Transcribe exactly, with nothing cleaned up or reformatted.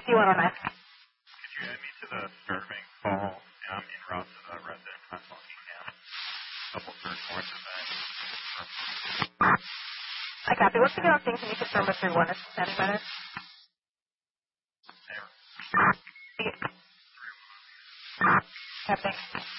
T one oh nine. Could you add me to the serving call? I'm en route to the resident console now. Double third north of that. I copy. What's the ground thing? Can you confirm if three one is standing by there? There. Yeah, thanks.